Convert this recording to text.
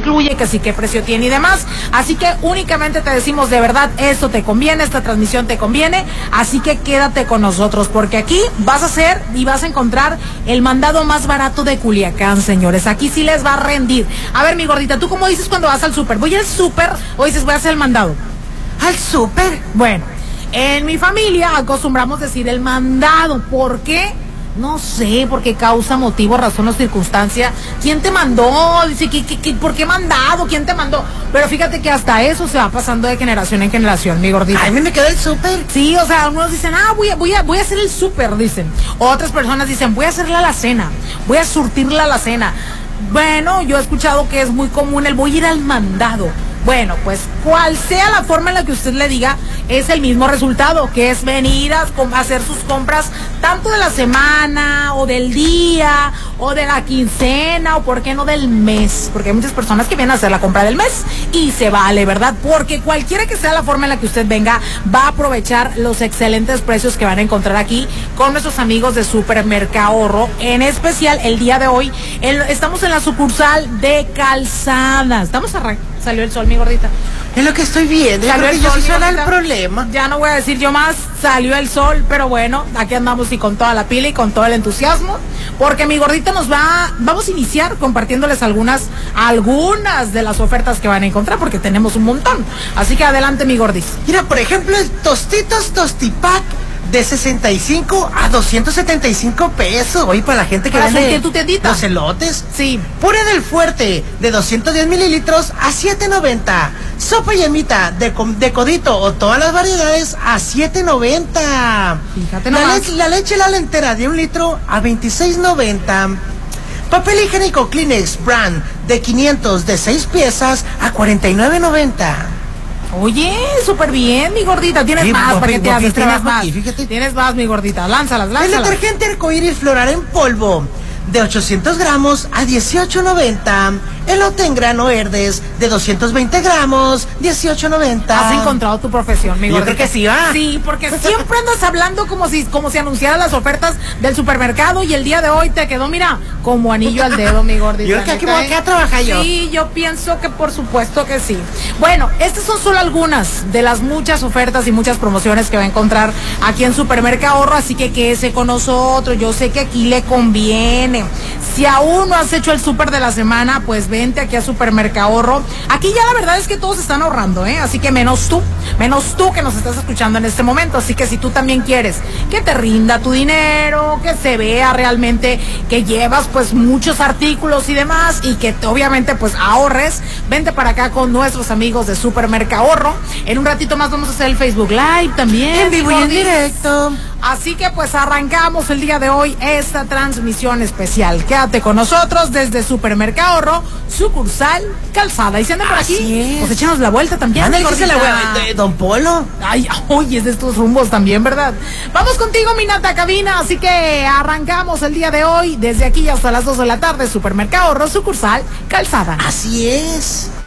incluye, que sí, qué precio tiene y demás. Así que únicamente te decimos, de verdad, esto te conviene, esta transmisión te conviene, así que quédate con nosotros, porque aquí vas a hacer y vas a encontrar el mandado más barato de Culiacán, señores. Aquí sí les va a rendir. A ver, mi gordita, ¿tú cómo dices cuando vas al súper? ¿Voy al súper o dices voy a hacer el mandado? ¿Al súper? Bueno, en mi familia acostumbramos decir el mandado. ¿Por qué? No sé, porque causa, motivo, razón o circunstancia. ¿Quién te mandó? Dice, ¿por qué mandado? ¿Quién te mandó? Pero fíjate que hasta eso se va pasando de generación en generación, mi gordita. Ay, me quedó el súper. Sí, o sea, algunos dicen, voy a hacer el súper, dicen. Otras personas dicen, voy a hacer la alacena, voy a surtir la alacena. Bueno, yo he escuchado que es muy común el voy a ir al mandado. Bueno, pues cual sea la forma en la que usted le diga, es el mismo resultado, que es venir a hacer sus compras tanto de la semana, o del día, o de la quincena, o por qué no del mes, porque hay muchas personas que vienen a hacer la compra del mes, y se vale, ¿verdad? Porque cualquiera que sea la forma en la que usted venga, va a aprovechar los excelentes precios que van a encontrar aquí con nuestros amigos de Supermercado Ahorro, en especial el día de hoy, estamos en la sucursal de Calzada, salió el sol, mi gordita. Es lo que estoy viendo. Salió el yo sol, sí mi suena el gordita. problema. Ya no voy a decir yo más, salió el sol, pero bueno, aquí andamos y con toda la pila y con todo el entusiasmo, porque mi gordita vamos a iniciar compartiéndoles algunas de las ofertas que van a encontrar, porque tenemos un montón. Así que adelante, mi gordis. Mira, por ejemplo, el Tostitos Tostipack de 65 a 275 pesos. Oye, para la gente que Para vende surtir tu tiendita. los elotes. Sí. Puré del Fuerte de 210 mililitros a 7.90. Sopa yemita de codito o todas las variedades a 7.90. Fíjate nomás. La leche Lala entera de 1 litro a 26.90. Papel higiénico Kleenex Brand de 500 de 6 piezas a 49.90. Oye, súper bien, mi gordita. Tienes Sí, más para que te hagas. Tienes más. aquí, fíjate. Tienes más, mi gordita. Lánzalas. El detergente arcoíris floral en polvo de 800 gramos a 18.90. Elote en grano verdes de 220 gramos, 18.90. Has encontrado tu profesión, mi Yo gordita. creo que sí, ¿va? Sí, porque siempre andas hablando como si anunciaran las ofertas del supermercado, y el día de hoy te quedó, mira, como anillo al dedo, mi gordita. Yo creo que aquí me voy a quedar a trabajar yo. Sí, yo pienso que por supuesto que sí. Bueno, estas son solo algunas de las muchas ofertas y muchas promociones que va a encontrar aquí en Supermercado Ahorro, así que quédese con nosotros. Yo sé que aquí le conviene. Si aún no has hecho el súper de la semana, pues vente aquí a Supermercado Ahorro. Aquí ya la verdad es que todos están ahorrando, así que menos tú que nos estás escuchando en este momento. Así que si tú también quieres que te rinda tu dinero, que se vea realmente que llevas pues muchos artículos y demás, y que obviamente pues ahorres, vente para acá con nuestros amigos de Supermercado Ahorro. En un ratito más vamos a hacer el Facebook Live también, En vivo y en directo. Así que pues arrancamos el día de hoy esta transmisión especial. Quédate con nosotros desde Supermercado Ahorro, sucursal Calzada. Y si andan por aquí, Así es. pues échanos la vuelta también. Ándale, que se la gordita. vuelve. Don Polo. Ay, oye, es de estos rumbos también, ¿verdad? Vamos contigo, mi nata cabina. Así que arrancamos el día de hoy desde aquí hasta las 2 de la tarde. Supermercado Ahorro, sucursal Calzada. Así es.